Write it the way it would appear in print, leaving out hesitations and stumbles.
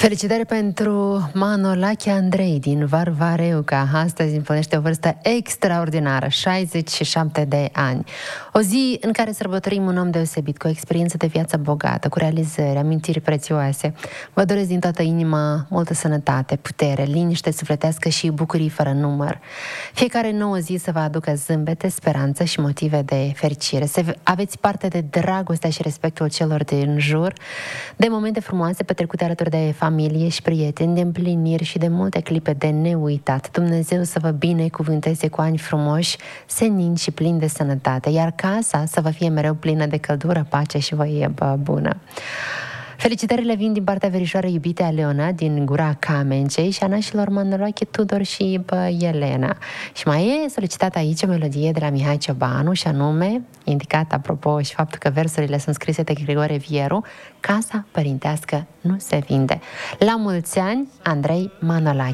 Felicitări pentru Manolache Andrei din Varvareuca. Astăzi împlinește o vârstă extraordinară, 67 de ani. O zi în care sărbătorim un om deosebit, cu o experiență de viață bogată, cu realizări, amintiri prețioase. Vă doresc din toată inima multă sănătate, putere, liniște sufletească și bucurii fără număr. Fiecare nouă zi să vă aducă zâmbete, speranță și motive de fericire. Să aveți parte de dragostea și respectul celor din jur, de momente frumoase petrecute alături de familie și prieteni, de împliniri și de multe clipe de neuitat. Dumnezeu să vă binecuvânteze cu ani frumoși, senini și plini de sănătate, iar casa să vă fie mereu plină de căldură, pace și voie bună. Felicitările vin din partea verișoarei iubite Aleona din Gura Camencei și a nașilor Manolache, Tudor și Elena. Și mai e solicitată aici o melodie de la Mihai Ciobanu și anume, indicat apropo și faptul că versurile sunt scrise de Grigore Vieru, Casa părintească nu se vinde. La mulți ani, Andrei Manolache.